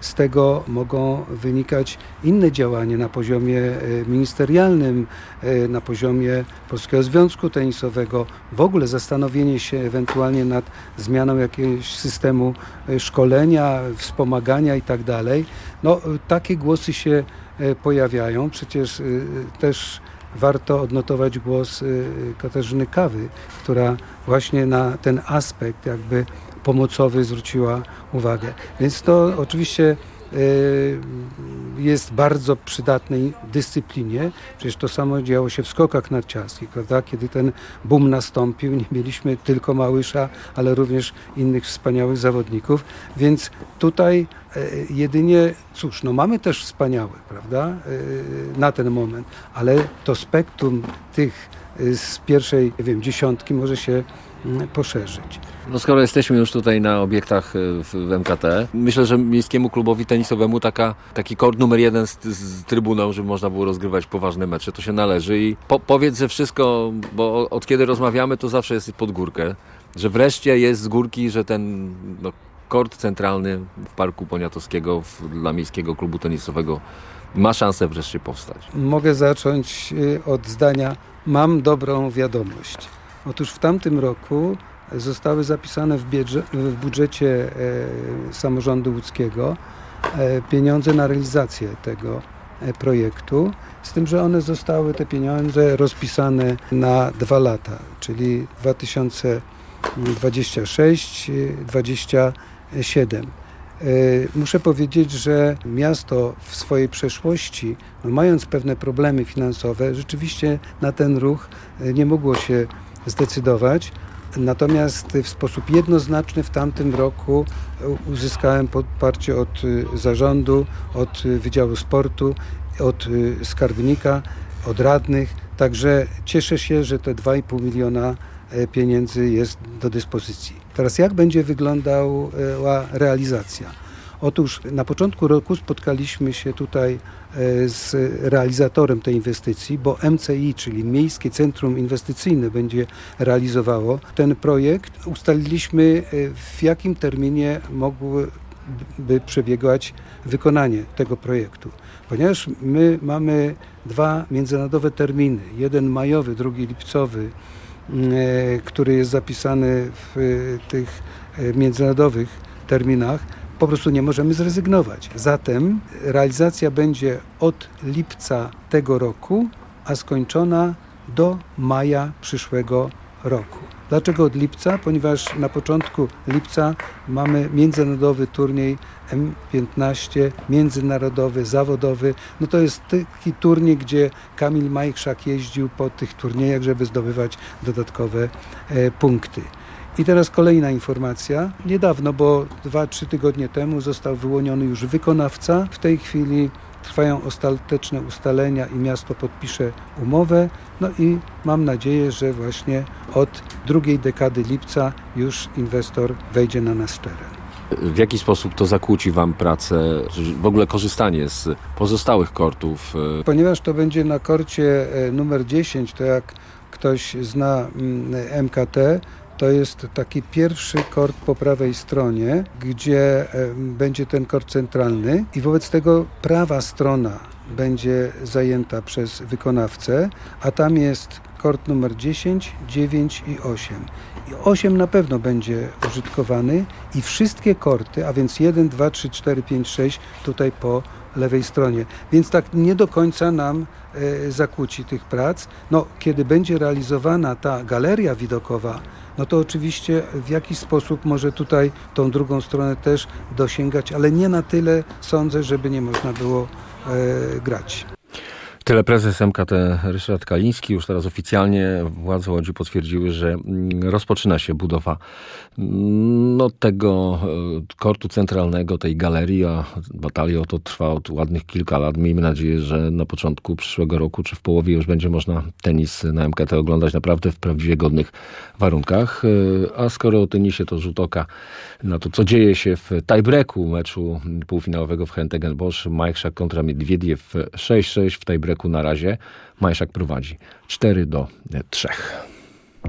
z tego mogą wynikać inne działania na poziomie ministerialnym, na poziomie Polskiego Związku Tenisowego, w ogóle zastanowienie się ewentualnie nad zmianą jakiegoś systemu szkolenia, wspomagania i tak dalej. No, takie głosy się pojawiają. Przecież też warto odnotować głos Katarzyny Kawy, która właśnie na ten aspekt jakby pomocowy zwróciła uwagę. Więc to oczywiście jest bardzo przydatnej dyscyplinie. Przecież to samo działo się w skokach narciarskich, prawda? Kiedy ten boom nastąpił, nie mieliśmy tylko Małysza, ale również innych wspaniałych zawodników. Więc tutaj jedynie, cóż, no mamy też wspaniałych, prawda? Na ten moment, ale to spektrum tych z pierwszej, nie wiem, dziesiątki może się poszerzyć. No skoro jesteśmy już tutaj na obiektach w MKT, myślę, że Miejskiemu Klubowi Tenisowemu taki kort numer 1 z trybuną, żeby można było rozgrywać poważne mecze, to się należy. I powiedz, że wszystko, bo od kiedy rozmawiamy, to zawsze jest pod górkę, że wreszcie jest z górki, że ten kort centralny w Parku Poniatowskiego dla Miejskiego Klubu Tenisowego ma szansę wreszcie powstać. Mogę zacząć od zdania: mam dobrą wiadomość. Otóż w tamtym roku zostały zapisane w budżecie samorządu łódzkiego pieniądze na realizację tego projektu, z tym, że one zostały, te pieniądze, rozpisane na 2 lata, czyli 2026-2027. Muszę powiedzieć, że miasto w swojej przeszłości, mając pewne problemy finansowe, rzeczywiście na ten ruch nie mogło się zdecydować. Natomiast w sposób jednoznaczny w tamtym roku uzyskałem poparcie od zarządu, od Wydziału Sportu, od skarbnika, od radnych. Także cieszę się, że te 2,5 miliona pieniędzy jest do dyspozycji. Teraz jak będzie wyglądała realizacja? Otóż na początku roku spotkaliśmy się tutaj z realizatorem tej inwestycji, bo MCI, czyli Miejskie Centrum Inwestycyjne, będzie realizowało ten projekt. Ustaliliśmy, w jakim terminie mogłyby przebiegać wykonanie tego projektu. Ponieważ my mamy 2 międzynarodowe terminy, jeden majowy, drugi lipcowy, który jest zapisany w tych międzynarodowych terminach, po prostu nie możemy zrezygnować. Zatem realizacja będzie od lipca tego roku, a skończona do maja przyszłego roku. Dlaczego od lipca? Ponieważ na początku lipca mamy międzynarodowy turniej M15, międzynarodowy, zawodowy. No to jest taki turniej, gdzie Kamil Majchrzak jeździł po tych turniejach, żeby zdobywać dodatkowe punkty. I teraz kolejna informacja. Niedawno, bo 2-3 tygodnie temu został wyłoniony już wykonawca. W tej chwili trwają ostateczne ustalenia i miasto podpisze umowę. No i mam nadzieję, że właśnie od drugiej dekady lipca już inwestor wejdzie na nasz teren. W jaki sposób to zakłóci Wam pracę, w ogóle korzystanie z pozostałych kortów? Ponieważ to będzie na korcie numer 10, to jak ktoś zna MKT, to jest taki pierwszy kort po prawej stronie, gdzie będzie ten kort centralny i wobec tego prawa strona będzie zajęta przez wykonawcę, a tam jest kort numer 10, 9 i 8. I 8 na pewno będzie użytkowany i wszystkie korty, a więc 1, 2, 3, 4, 5, 6 tutaj po lewej stronie. Więc tak nie do końca nam zakłóci tych prac. No, kiedy będzie realizowana ta galeria widokowa, no to oczywiście w jakiś sposób może tutaj tą drugą stronę też dosięgać, ale nie na tyle, sądzę, żeby nie można było grać. Tyle prezes MKT Ryszard Kaliński. Już teraz oficjalnie władze Łodzi potwierdziły, że rozpoczyna się budowa tego kortu centralnego, tej galerii, a batalia o to trwa od ładnych kilka lat. Miejmy nadzieję, że na początku przyszłego roku, czy w połowie już będzie można tenis na MKT oglądać naprawdę w prawdziwie godnych warunkach. A skoro o tenisie, to rzut oka na to, co dzieje się w tiebreaku meczu półfinałowego w Hentegenbosch. Majchrzak kontra Miedwiediew 6-6. W tiebreaku na razie Majchrzak prowadzi 4-3.